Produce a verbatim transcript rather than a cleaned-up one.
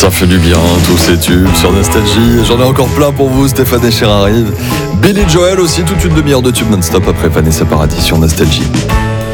Ça fait du bien, tous ces tubes sur Nostalgie. J'en ai encore plein pour vous, Stéphane Echer arrive. Billy Joel aussi, toute une demi-heure de tubes non-stop après Vanessa Paradis sur Nostalgie.